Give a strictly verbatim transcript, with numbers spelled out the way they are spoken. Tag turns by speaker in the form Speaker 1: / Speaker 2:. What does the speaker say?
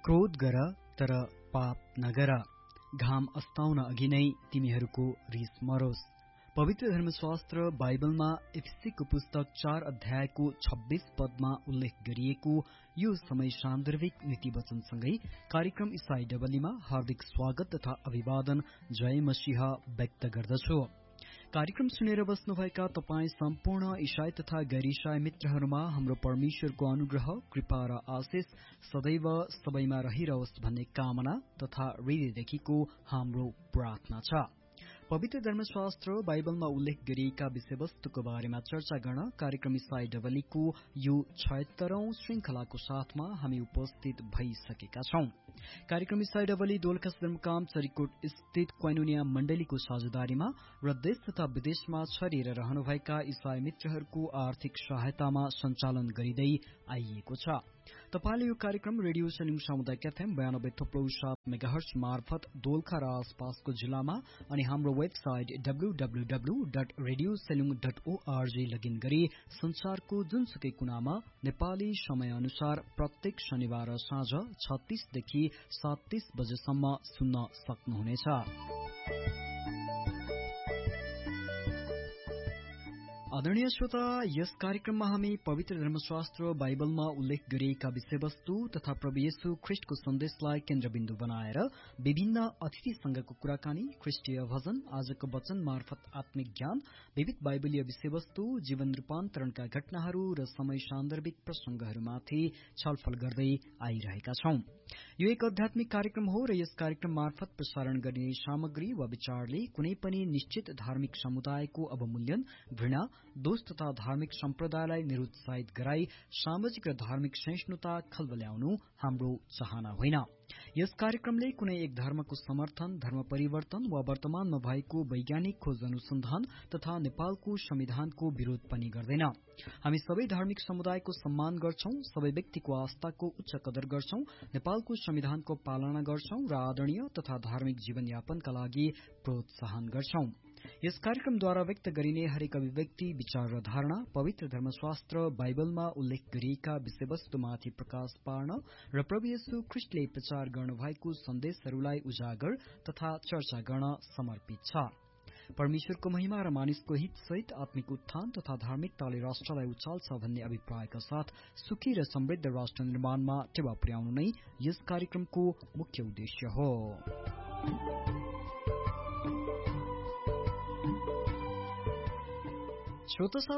Speaker 1: क्रोध गर तर पाप नगर, घाम अस्ताउन अघि नै तिमीहरूको रिस मरोस्। पवित्र धर्मशास्त्र बाइबलमा एफिसीको पुस्तक चार अध्यायको छब्बीस पदमा उल्लेख गरिएको यो समय सान्दर्भिक नीति वचनसँगै कार्यक्रम इसाई डबलीमा हार्दिक स्वागत तथा अभिवादन जय मसीह व्यक्त गर्दछु। कार्यक्रम सुनेर बस्नुभएका तपाई सम्पूर्ण ईसाई तथा गैर ईसाई मित्रहरूमा हाम्रो परमेश्वरको अनुग्रह, कृपा र आशिष सदैव सबैमा रहिरहोस् भन्ने कामना तथा हृदयदेखिको हाम्रो प्रार्थना छ। पवित्र धर्मशास्त्र बाइबलमा उल्लेख गरिएका विषयवस्तुको बारेमा चर्चा गर्न कार्यक्रम इसाई डबलीको यो छयत्तरौं श्रृंखलाको साथमा हामी उपस्थित भइसकेका छौं। कार्यक्रम इसाई डबली दोलखा सदरमुकाम चरिकोट स्थित क्वाइनोनिया मण्डलीको साझेदारीमा र देश तथा विदेशमा छरिएर रहनुभएका ईसाई मित्रहरूको आर्थिक सहायतामा सञ्चालन गरिँदै आइएको छ। तपाईले यो कार्यक्रम रेडियो सन्युङ सामुदायिक एफएम बयानब्बे थोप्लो सात मेगाहर्ज मार्फत दोलखा र आसपासको जिल्लामा अनि हाम्रो website W W W dot radio Sailung dot ORG login गरी संसारको जुनसुकै कुनामा नेपाली समय अनुसार प्रत्येक शनिबार साँझ छत्तीसदेखि साततीस बजेसम्म सुन्न सक्नुहुनेछ। आदरणीय श्रोता, यस कार्यक्रममा हामी पवित्र धर्मशास्त्र बाइबलमा उल्लेख गरिएका विषयवस्तु तथा प्रभु येशू ख्रीष्टको सन्देशलाई केन्द्रबिन्दु बनाएर विभिन्न अतिथिसँगको कुराकानी, ख्रीष्टीय भजन, आजको वचन मार्फत आत्मिक ज्ञान, विविध बाइबलीय विषयवस्तु, जीवन रूपान्तरणका घटनाहरू र समय सान्दर्भिक प्रसंगहरूमाथि छलफल गर्दै आइरहेका छौं। यो एक आध्यात्मिक कार्यक्रम हो र यस कार्यक्रम मार्फत प्रसारण गरिने सामग्री वा विचारले कुनै पनि निश्चित धार्मिक समुदायको अवमूल्यन, घृणा, दोष तथा धार्मिक सम्प्रदायलाई निरुत्साहित गराई सामाजिक र धार्मिक सहिष्णुता खलबल्याउनु हाम्रो चाहना होइन। यस कार्यक्रमले कुनै एक धर्मको समर्थन, धर्म परिवर्तन वा वर्तमानमा भएको वैज्ञानिक खोज अनुसन्धान तथा नेपालको संविधानको विरोध पनि गर्दैन। हामी सबै धार्मिक समुदायको सम्मान गर्छौं, सबै व्यक्तिको आस्थाको उच्च कदर गर्छौं, नेपालको संविधानको पालना गर्छौं र आदरणीय तथा धार्मिक जीवनयापनका लागि प्रोत्साहन गर्छौं। यस कार्यक्रमद्वारा व्यक्त गरिने हरेक अभिव्यक्ति, विचार र धारणा पवित्र धर्मशास्त्र बाइबलमा उल्लेख गरिएका विषयवस्तुमाथि प्रकाश पार्न र प्रभु येशू ख्रीष्टले प्रचार गर्नुभएको सन्देशहरूलाई उजागर तथा चर्चा गर्न समर्पित छ। परमेश्वरको महिमा र मानिसको हित सहित आत्मिक उत्थान तथा धार्मिकताले राष्ट्रलाई उचाल्छ भन्ने अभिप्रायका साथ सुखी र समृद्ध राष्ट्र निर्माणमा टेवा पुर्याउनु नै यस कार्यक्रमको मुख्य उद्देश्य हो। श्रोता